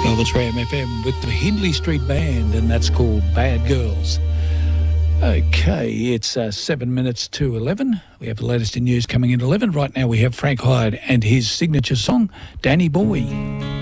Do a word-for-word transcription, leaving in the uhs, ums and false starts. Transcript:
Melbourne's Ram F M with the Hindley Street Band, and that's called Bad Girls. Okay, it's uh, seven minutes to eleven. We have the latest in news coming in at eleven. Right now we have Frank Hyde and his signature song, Danny Boy.